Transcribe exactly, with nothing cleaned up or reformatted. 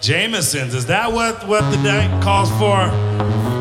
Jameson's, is that what, what the night calls for?